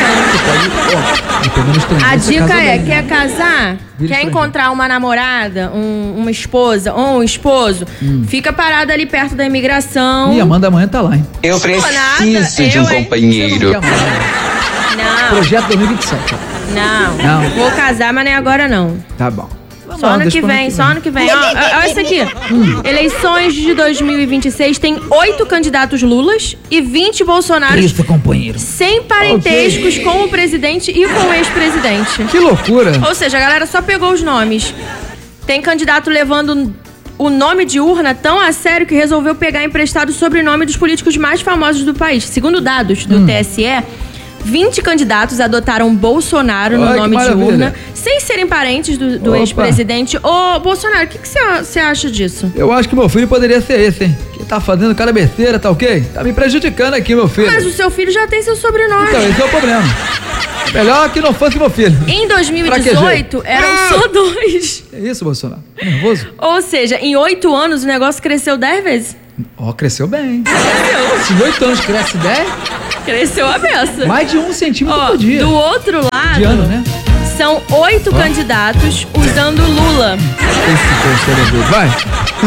Ó, dependendo do estrangeiro, A você dica casa é, bem, quer né? casar? Vira Quer estrangeiro. encontrar uma namorada, um- uma esposa ou um esposo? Fica parado ali perto da imigração. Ih, Amanda amanhã tá lá, hein? Eu nada, preciso de eu, um hein? companheiro. Que Amanda? Não, Projeto dois mil e vinte e sete. ó. não, Não. Vou casar, mas nem agora não. Tá bom. Só ano que vem, só ano que vem. Ó, ó, ó isso aqui. Hum. Eleições de dois mil e vinte e seis tem oito candidatos Lulas e vinte Bolsonaros Isso, companheiro. sem parentescos com o presidente e com o ex-presidente. Que loucura. Ou seja, a galera só pegou os nomes. Tem candidato levando o nome de urna tão a sério que resolveu pegar emprestado o sobrenome dos políticos mais famosos do país. Segundo dados Hum. do T S E, vinte candidatos adotaram Bolsonaro no Ai, que nome de maravilha. urna, sem serem parentes do, do Opa. ex-presidente. Ô, Bolsonaro, o que você acha disso? Eu acho que meu filho poderia ser esse, hein? Que tá fazendo cada besteira, tá ok? Tá me prejudicando aqui, meu filho. Mas o seu filho já tem seu sobrenome. Então, esse é o problema. Melhor que não fosse meu filho. Em dois mil e dezoito, eram só dois. É isso, Bolsonaro? Tá nervoso? Ou seja, em oito anos o negócio cresceu dez vezes. Ó, cresceu bem. Se em oito anos cresce dez, Cresceu a beça. mais de um centímetro Ó, por dia. do outro lado, De ano, né? são oito candidatos usando Lula. Esse terceiro é doido. Vai.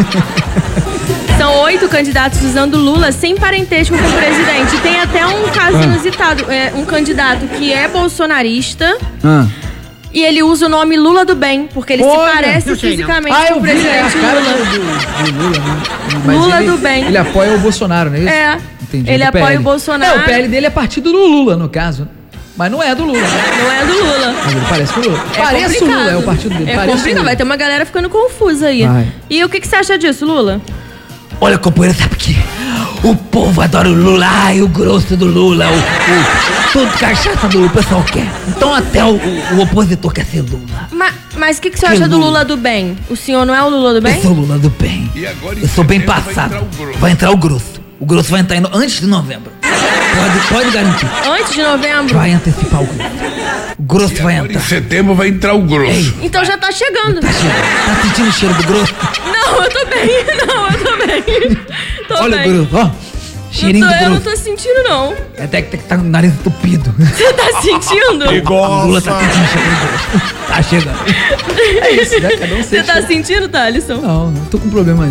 São oito candidatos usando Lula sem parentesco com o presidente. Tem até um caso Ah. inusitado. É, um candidato que é bolsonarista Ah. e ele usa o nome Lula do Bem, porque ele Olha, se parece não sei, não. fisicamente Ah, com eu o vi, é a presidente cara Lula. do, do, do Lula, né? Mas Lula ele, do bem. Ele apoia o Bolsonaro, não é isso? É. Entendi. Ele do apoia P L. o Bolsonaro. É, o P L dele é partido do Lula, no caso. Mas não é do Lula. Não é do Lula. Mas ele parece com o Lula. É parece o complicado. Lula, é o partido dele. É parece o complicado, Lula. vai ter uma galera ficando confusa aí. Vai. E o que, que você acha disso, Lula? Olha, companheiro, sabe por quê? O povo adora o Lula, ai, o grosso do Lula, o, o tudo cachaça do Lula, o pessoal quer. Então até o, o, o opositor quer ser Lula. Ma- mas o que, que você Que acha do Lula? Lula do bem? O senhor não é o Lula do Eu bem? sou o Lula do bem. Eu sou bem passado. Vai entrar o grosso. O grosso vai entrar em no- antes de novembro. Pode, pode garantir. Antes de novembro? Vai antecipar o grosso. O grosso vai Agora em entrar. setembro vai entrar o grosso. Então já tá chegando. Tá chegando. Tá sentindo o cheiro do grosso? Não, eu tô bem. Não, eu tô bem. Tô Olha bem. o grosso, ó. Cheirinho Não tô, do eu não grosso. tô sentindo, não. É até que tá com o nariz entupido. Você tá sentindo? O Lula tá sentindo o cheiro do grosso. Tá chegando. É isso, né? Cada um Você sente. tá sentindo, Thalisson? Não, não tô com problema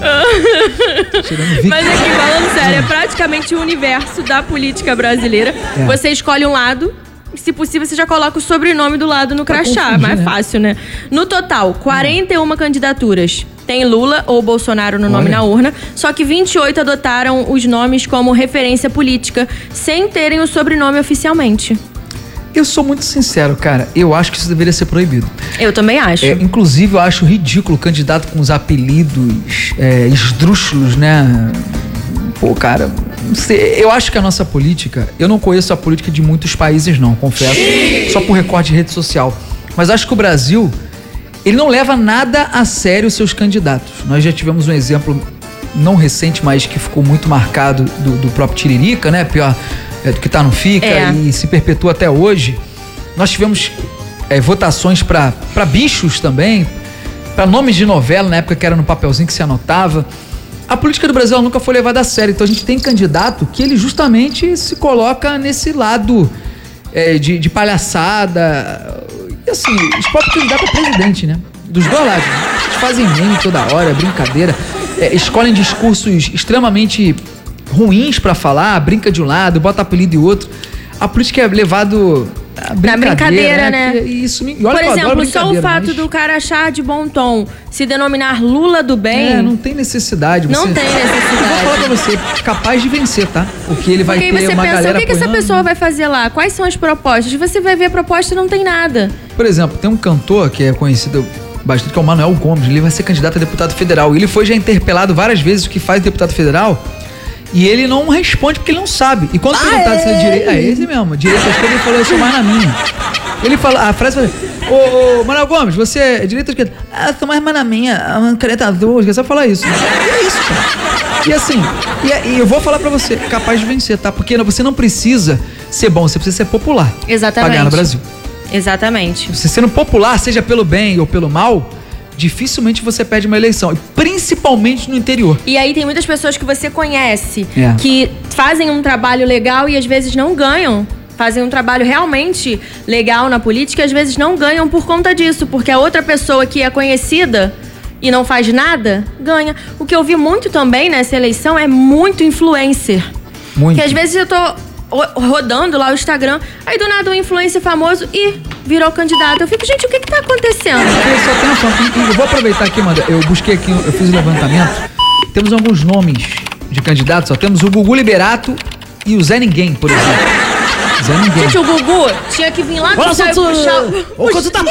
de. Cheirando Vic. Mas aqui, falando sério, é praticamente o universo da política brasileira. É. Você escolhe um lado, e se possível, você já coloca o sobrenome do lado no crachá. confundir, Mais né? fácil, né? No total, quarenta e uma candidaturas. Tem Lula ou Bolsonaro no nome Olha. na urna, só que vinte e oito adotaram os nomes como referência política, sem terem o sobrenome oficialmente. Eu sou muito sincero, cara. Eu acho que isso deveria ser proibido. Eu também acho. É, inclusive, eu acho ridículo o candidato com os apelidos é, esdrúxulos, né? Pô, cara, não sei, eu acho que a nossa política... Eu não conheço a política de muitos países, não, confesso. Só por recorte de rede social. Mas acho que o Brasil, ele não leva nada a sério os seus candidatos. Nós já tivemos um exemplo não recente, mas que ficou muito marcado do, do próprio Tiririca, né? Pior... É, do que tá não fica É. e se perpetua até hoje. Nós tivemos é, votações para bichos também, para nomes de novela, na época que era no papelzinho que se anotava. A política do Brasil ela nunca foi levada a sério, então a gente tem candidato que ele justamente se coloca nesse lado é, de, de palhaçada. E assim, os próprios candidatos a presidente, né? Dos dois lados. Né? Eles fazem meme toda hora, brincadeira, é, escolhem discursos extremamente ruins pra falar, brinca de um lado, bota apelido de outro. A política é levado a brincadeira, Na brincadeira, né? Que- E isso me... e olha Por que eu adoro exemplo, só o brincadeira, fato mas- do cara achar de bom tom se denominar Lula do bem... É, não tem necessidade. Não você- tem Eu vou necessidade. falar pra você, capaz de vencer, tá? Porque ele vai Porque aí ter você uma pensa, o galera que, que essa apoiando. pessoa vai fazer lá? Quais são as propostas? Você vai ver a proposta e não tem nada. Por exemplo, tem um cantor que é conhecido bastante, que é o Manuel Gomes. Ele vai ser candidato a deputado federal. Ele foi já interpelado várias vezes o que faz deputado federal. E ele não responde porque ele não sabe. E quando perguntado se ele é direito... É esse mesmo. Direito à esquerda, ele falou, eu sou mais na minha. Ele fala, a frase foi, ô, ô, Manuel Gomes, você é direito ou esquerda? Ah, eu sou mais na minha, uma caneta azul, você sabe falar isso. E é isso, cara. E assim, e, é- e eu vou falar pra você, capaz de vencer, tá? Porque você não precisa ser bom, você precisa ser popular. Exatamente. Pra ganhar no Brasil. Exatamente. Você sendo popular, seja pelo bem ou pelo mal, dificilmente você perde uma eleição. E principalmente no interior. E aí tem muitas pessoas que você conhece É. que fazem um trabalho legal e às vezes não ganham. Fazem um trabalho realmente legal na política e às vezes não ganham por conta disso. Porque a outra pessoa que é conhecida e não faz nada, ganha. O que eu vi muito também nessa eleição é muito influencer. Muito. Que às vezes eu tô ro- rodando lá o Instagram, aí do nada um influencer famoso e virou candidato. Eu fico, gente, o que que tá acontecendo? Porque só tem a fama. E- e eu vou aproveitar aqui, Amanda. Eu busquei aqui, eu fiz o levantamento. Temos alguns nomes de candidatos. Ó. Temos o Gugu Liberato e o Zé Ninguém, por exemplo. Zé Ninguém. Gente, o Gugu tinha que vir lá Olha puxar, só, puxar, o consultador!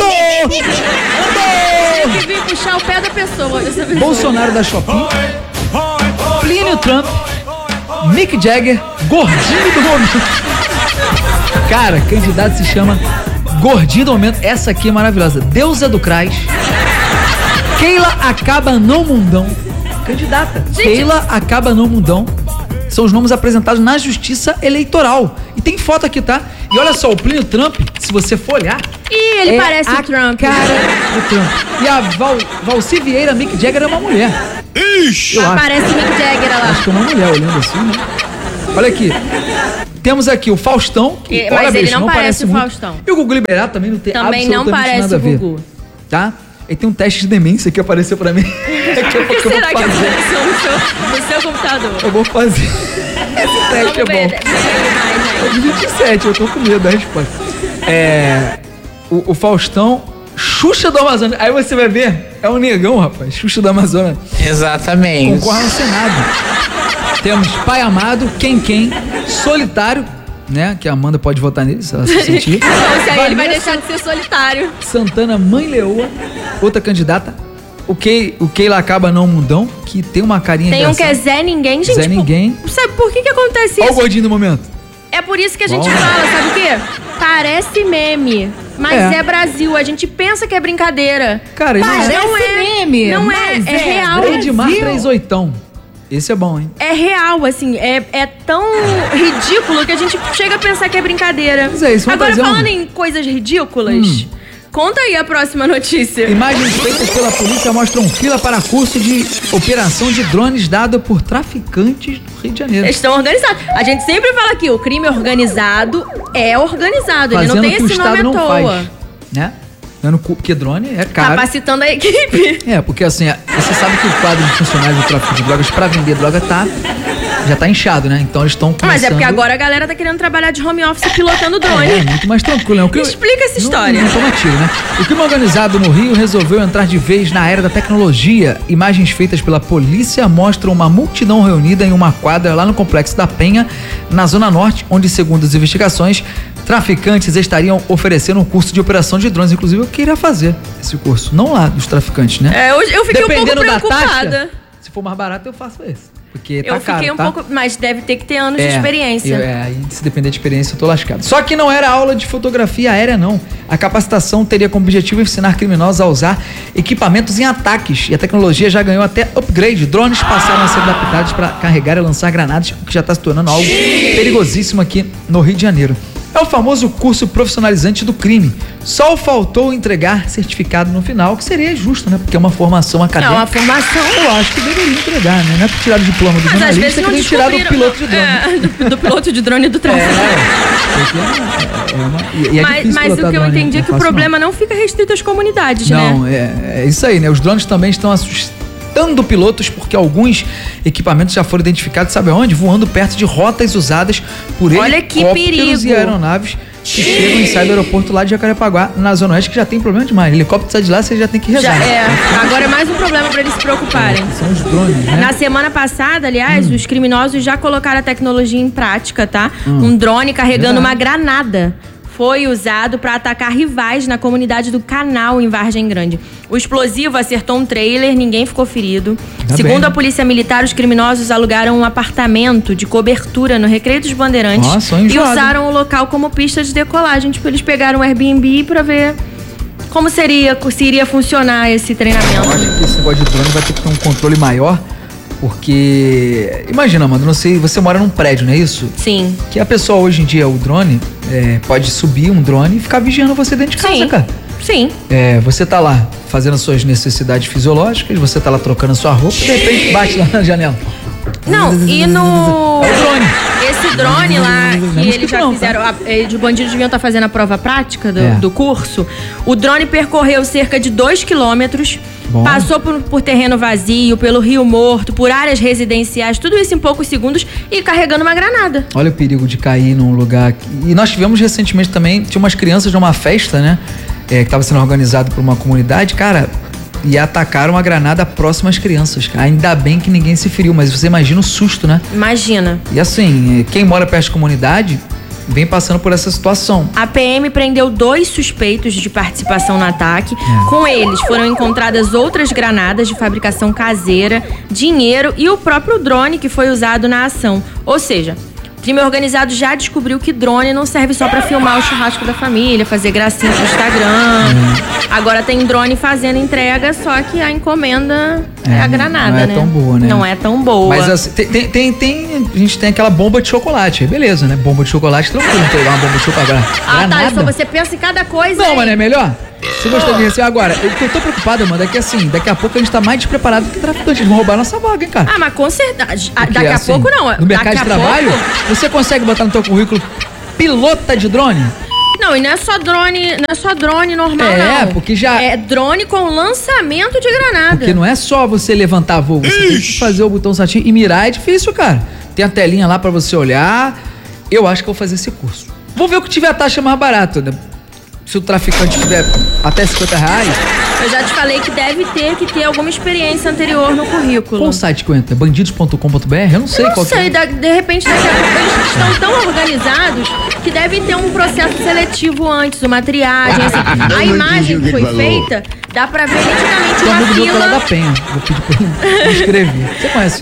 tinha que vir puxar o pé da pessoa. Dessa pessoa. Bolsonaro da Shopping. Plínio Trump. Mick Jagger. Gordinho do momento. Cara, candidato se chama Gordinho do momento. Essa aqui é maravilhosa. Deusa do Crais. Keila Acaba no Mundão. Candidata. Keila Acaba no Mundão. São os nomes apresentados na Justiça Eleitoral. E tem foto aqui, tá? E olha só, o Plínio Trump, se você for olhar... Ih, ele é parece a o Trump. cara do Trump. E a Val, Valci Vieira, Mick Jagger, é uma mulher. Ixi! Eu acho. Parece o Mick Jagger olha lá. Acho que é uma mulher olhando assim, né? Olha aqui. Temos aqui o Faustão. Que, E- mas olha, ele bicho, não parece o muito. Faustão. E o Gugu Liberato também não tem Também não absolutamente parece nada a o ver. Gugu. Tá? E tem um teste de demência que apareceu pra mim. Daqui a O pouco que eu vou será que fazer. aconteceu no seu, no seu computador? Eu vou fazer. Esse teste Vamos é ver, bom. ver mais, É gente. de vinte e sete, eu tô com medo da resposta. É. O, o Faustão, Xuxa do Amazonas. Aí você vai ver, é um negão, rapaz. Xuxa do Amazonas. Exatamente. Concorre no Senado. Temos Pai Amado, Quem Quem, Solitário, né? Que a Amanda pode votar nele, se ela se sentir. Não, se aí ele vai Vanessa deixar de ser solitário. Santana, Mãe Leoa, outra candidata. O Kei, o Keila Acaba Não Mundão, que tem uma carinha Tem um que é engraçada. Zé Ninguém. Gente, Zé por- Ninguém. sabe por que que acontece Olha o isso? gordinho do momento. É por isso que a gente Bom. fala, sabe o quê? Parece meme, mas É. é. Brasil. A gente pensa que é brincadeira. Cara, ele Mas não é. não é meme, Não é, mas é é real. Edmar Três Oitão. Esse é bom, hein? É real, assim, é, é tão ridículo que a gente chega a pensar que é brincadeira. Mas é isso, vamos Agora, fazer um- falando em coisas ridículas, Hum. conta aí a próxima notícia. Imagens feitas pela polícia mostram fila para curso de operação de drones dado por traficantes do Rio de Janeiro. Eles estão organizados. A gente sempre fala aqui, o crime organizado é organizado. Ele Fazendo não o tem que o esse nome Estado à não toa. faz, né? Dando cu- Porque drone é caro. Capacitando a equipe. É, porque assim, você sabe que o quadro de funcionários do tráfico de drogas para vender droga tá já tá inchado, né? Então eles estão começando... Mas é porque agora a galera tá querendo trabalhar de home office pilotando drone. É, muito mais tranquilo, né? O crime... Explica essa história. Não, não toma tiro, né? O crime organizado no Rio resolveu entrar de vez na era da tecnologia. Imagens feitas pela polícia mostram uma multidão reunida em uma quadra lá no Complexo da Penha, na Zona Norte, onde, segundo as investigações, traficantes estariam oferecendo um curso de operação de drones. Inclusive, eu queria fazer esse curso. Não lá dos traficantes, né? É, eu, eu fiquei Dependendo um pouco da preocupada. taxa, se for mais barato, eu faço esse. Porque tá eu fiquei caro, um tá? pouco... Mas deve ter que ter anos de É, experiência. eu- é, aí se depender de experiência, eu tô lascado. Só que não era aula de fotografia aérea, não. A capacitação teria como objetivo ensinar criminosos a usar equipamentos em ataques. E a tecnologia já ganhou até upgrade. Drones passaram a ser adaptados para carregar e lançar granadas, o que já está se tornando algo perigosíssimo aqui no Rio de Janeiro. É o famoso curso profissionalizante do crime. Só faltou entregar certificado no final, que seria justo, né? Porque é uma formação Não, acadêmica. a formação... Eu acho que deveria entregar, né? Não é tirar o diploma do Mas às jornalista, vezes é não que nem tirar do descobriram... piloto de drone. É, do, do piloto de drone e do tráfico. É, é uma, e é mas difícil mas pilotar o que eu drone, entendi não é que o fácil, problema não. fica restrito às comunidades, não. né? Não, é, é isso aí, né? Os drones também estão assustando pilotos porque alguns equipamentos já foram identificados, sabe aonde? Voando perto de rotas usadas por Olha que helicópteros perigo. e aeronaves que chegam e saem do aeroporto lá de Jacarepaguá, na Zona Oeste, que já tem problema demais. Helicóptero sai de lá, você já tem que rezar. Já é. Agora é mais um problema para eles se preocuparem. São os drones, né? Na semana passada, aliás, Hum. os criminosos já colocaram a tecnologia em prática, tá? Um drone carregando Verdade. uma granada foi usado para atacar rivais na comunidade do Canal, em Vargem Grande. O explosivo acertou um trailer, ninguém ficou ferido. Ainda Segundo bem, né? a polícia militar, os criminosos alugaram um apartamento de cobertura no Recreio dos Bandeirantes Nossa, e enjoado. usaram o local como pista de decolagem. Tipo, eles pegaram um Airbnb para ver como seria, se iria funcionar esse Eu treinamento. acho que esse negócio de drone vai ter que ter um controle maior, porque... Imagina, mano, não sei, você mora num prédio, não é isso? Sim. Que a pessoa hoje em dia, o drone, é, pode subir um drone e ficar vigiando você dentro de casa, Sim. cara. Sim. É, você tá lá fazendo as suas necessidades fisiológicas, você tá lá trocando a sua roupa, de repente bate lá na janela. Não, e no... É o drone. Esse drone lá, Não é que eles mosquito já não, tá? fizeram... a- eh, de bandidos deviam estar fazendo a prova prática do, É. do curso. O drone percorreu cerca de dois quilômetros, Bom. passou por, por terreno vazio, pelo Rio Morto, por áreas residenciais, tudo isso em poucos segundos e carregando uma granada. Olha o perigo de cair num lugar... que- E nós tivemos recentemente também, tinha umas crianças numa festa, né? É, que estava sendo organizado por uma comunidade, cara... E atacaram a granada próxima às crianças, cara. Ainda bem que ninguém se feriu, mas você imagina o susto, né? Imagina. E assim, eh, quem mora perto da comunidade vem passando por essa situação. A P M prendeu dois suspeitos de participação no ataque. É. Com eles foram encontradas outras granadas de fabricação caseira, dinheiro e o próprio drone que foi usado na ação. Ou seja, o crime organizado já descobriu que drone não serve só pra filmar o churrasco da família, fazer gracinha pro Instagram. Agora tem drone fazendo entrega, só que a encomenda é, É, a granada, não é né? tão boa, né? Não é tão boa. Mas assim, tem, tem, tem, tem- a gente tem aquela bomba de chocolate, aí beleza, né? Bomba de chocolate, tranquilo, não pegar uma bomba de chocolate. Agora, ah, tá. granada? Só você pensa em cada coisa. Não, hein? mas não é melhor? Você gostou de receber? Agora, o que eu tô preocupado, mano, é que assim, daqui a pouco a gente tá mais despreparado que traficante. Eles vão roubar nossa vaga, hein, cara? Ah, mas com certeza. Porque, Daqui a assim, pouco não. No mercado Daqui de a trabalho, pouco- você consegue botar no teu currículo pilota de drone? Não, e não é só drone, não é só drone normal, É, não. porque já- É drone com lançamento de granada. Porque não é só você levantar voo, você tem que fazer o botão certinho e mirar é difícil, cara. Tem a telinha lá pra você olhar. Eu acho que eu vou fazer esse curso. Vou ver o que tiver a taxa mais barata, né? Se o traficante tiver até cinquenta reais, Eu já te falei que deve ter que ter alguma experiência anterior no currículo. qual site que eu entro? bandidos ponto com ponto b r? Eu não sei Eu não qual que sei, é. da- de repente daqui a pouco eles estão tão organizados que deve ter um processo seletivo antes, uma triagem. Assim. A não imagem entendi o que que foi ele falou. feita, dá pra ver nitidamente Tem um uma amigo meu que é lá da fila. Penha. Vou pedir pra ele me escrever. Você conhece ele?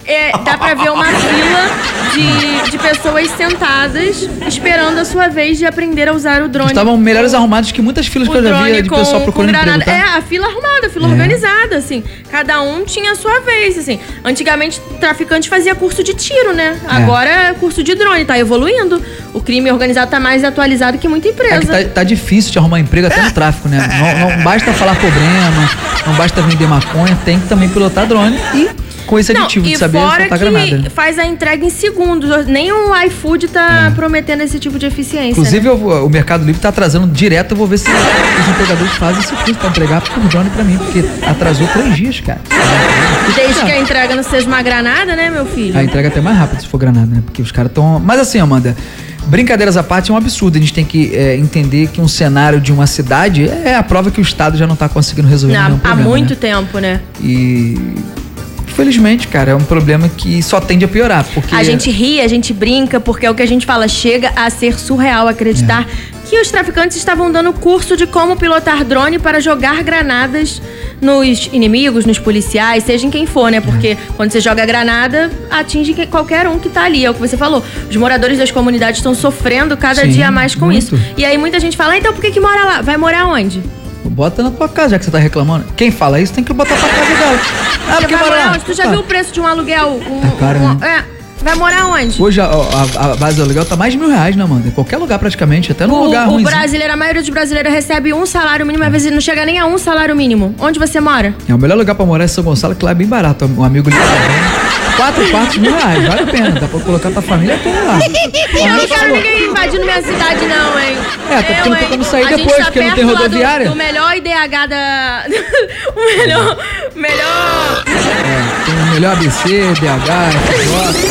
é, dá pra ver uma fila de, de pessoas sentadas esperando a sua vez de aprender a usar o drone. Estavam melhores arrumados que muitas filas O que eu já drone via de com- pessoal com procurando emprego, granada. tá? É, a fila arrumada, a fila É. organizada, assim. Cada um tinha a sua vez, assim. Antigamente, traficante fazia curso de tiro, né? Agora é curso de drone, tá evoluindo. O crime organizado tá mais atualizado que muita empresa. É que tá, tá difícil de arrumar emprego até no tráfico, né? Não, não basta falar problema, não basta vender maconha, tem que também pilotar drone e com esse Não, aditivo e de saber fora soltar que granada. né? faz a entrega em segundos. Nem o iFood tá prometendo esse tipo de eficiência. Inclusive, né? eu- o Mercado Livre tá atrasando direto. Eu vou ver se os empregadores fazem esse curso pra entregar por drone pra mim, porque atrasou três dias, cara. Desde que a entrega não seja uma granada, né, meu filho? A entrega é até mais rápido se for granada, né? Porque os caras estão. Mas assim, Amanda, brincadeiras à parte é um absurdo. A gente tem que é, entender que um cenário de uma cidade é a prova que o Estado já não tá conseguindo resolver Não, nenhum há problema. muito né? tempo, né? E. Infelizmente, cara, é um problema que só tende a piorar. Porque A gente ri, a gente brinca, porque é o que a gente fala, chega a ser surreal acreditar É. que os traficantes estavam dando curso de como pilotar drone para jogar granadas nos inimigos, nos policiais, seja em quem for, né? Porque É. quando você joga granada, atinge que- qualquer um que tá ali. É o que você falou. Os moradores das comunidades estão sofrendo cada Sim, dia mais com muito. isso. E aí muita gente fala, ah, então por que que mora lá? Vai morar onde? Bota na tua casa, já que você tá reclamando. Quem fala isso tem que botar pra casa dela. Ah, Você porque vai mora morar lá. onde? Tu já Tá. viu o preço de um aluguel? Um, Tá caro, um- né? É. Vai morar onde? Hoje a, a- a base do aluguel tá mais de mil reais, né, Amanda? Em qualquer lugar praticamente, até num O, lugar o ruim. brasileiro, a maioria dos brasileiros recebe um salário mínimo, às vezes não chega nem a um salário mínimo. Onde você mora? É o melhor lugar pra morar é São Gonçalo, que lá é bem barato. Um amigo ali tá vendo. Quatro quartos, mil reais, vale a pena. Dá pra colocar tua família toda lá. Eu não quero ninguém invadindo minha cidade, não, hein? É, até porque Eu, não tem hein? como sair A gente depois, tá porque não tem perto lá rodoviária. Do, do melhor I D H da. o melhor. melhor. É, tem o melhor A B C, D H, F J,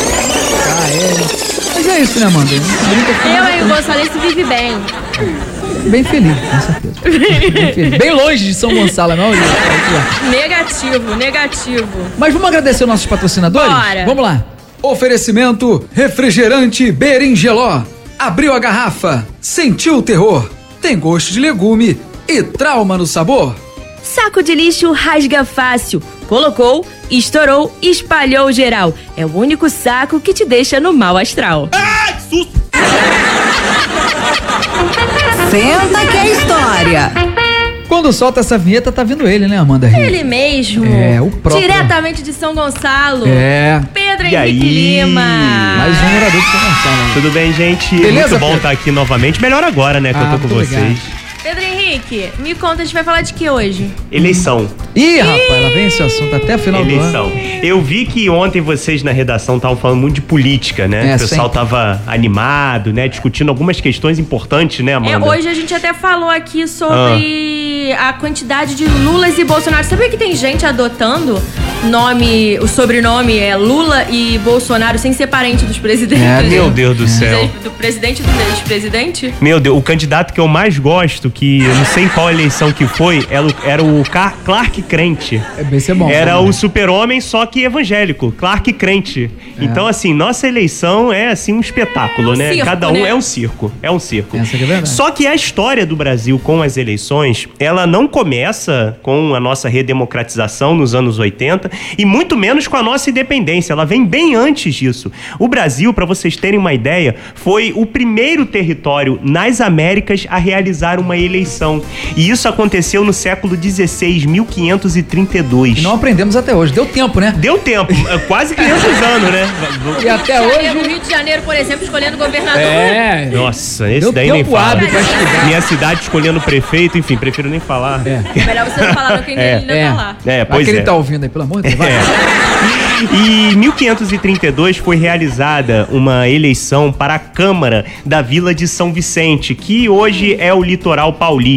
K L. Mas é isso, né, Amanda? A gente brinca aqui, Eu, né? hein, o Gonçalves vive bem. Bem feliz, com certeza. Bem feliz. Bem longe de São Gonçalo, não, Olívia? Negativo, negativo. Mas vamos agradecer os nossos patrocinadores? Bora. Vamos lá. Oferecimento refrigerante Berinjeló. Abriu a garrafa, sentiu o terror, tem gosto de legume e trauma no sabor. Saco de lixo rasga fácil. Colocou, estourou, espalhou geral. É o único saco que te deixa no mau astral. Senta que é história. Quando solta essa vinheta, tá vindo ele, né, Amanda Rio? Ele mesmo. É, o próprio. Diretamente de São Gonçalo. É. Pedro E Henrique aí? Lima. Mais um morador de São Gonçalo. né? Tudo bem, gente? Beleza, Muito bom Pedro? estar aqui novamente. Melhor agora, né, que Ah, eu tô com muito vocês. obrigado. Pedro Henrique, me conta, a gente vai falar de que hoje? Eleição. Ih, rapaz, ela vem esse assunto até o final do Eleição. ano. Eu vi que ontem vocês na redação estavam falando muito de política, né? É, o pessoal sempre. tava animado, né? Discutindo algumas questões importantes, né, É, Amanda? hoje a gente até falou aqui sobre Ah. a quantidade de Lulas e Bolsonaro. Sabia que tem gente adotando nome, o sobrenome é Lula e Bolsonaro sem ser parente dos presidentes? É, Meu Deus do céu. Do presidente e do ex-presidente? Meu Deus, o candidato que eu mais gosto, que eu não sei em qual eleição que foi, era o- era o Car- Clark Crente. É bem ser bom. Era né? o super-homem, só que evangélico, Clark Crente. É. Então, assim, nossa eleição é, assim, um espetáculo, né? circo, Cada um né? é um circo, é um circo. Essa que é verdade. Só que a história do Brasil com as eleições, ela não começa com a nossa redemocratização nos anos oitenta e muito menos com a nossa independência, ela vem bem antes disso. O Brasil, para vocês terem uma ideia, foi o primeiro território nas Américas a realizar uma eleição. E isso aconteceu no século dezesseis, mil quinhentos e trinta e dois. E não aprendemos até hoje. Deu tempo, né? Deu tempo, é quase quinhentos anos, né? E até Janeiro, hoje. Rio de Janeiro, por exemplo, escolhendo governador. É. Nossa, esse Deu daí nem tempo fala. hábil pra estudar. Minha cidade escolhendo prefeito, enfim, prefiro nem falar. É. Melhor você não falar, não, que É. ainda É. tá lá. É, Vai pois que ele é. tá ouvindo aí, pelo amor de Deus. Vai. É. E em mil quinhentos e trinta e dois foi realizada uma eleição para a Câmara da Vila de São Vicente, que hoje é o litoral paulista.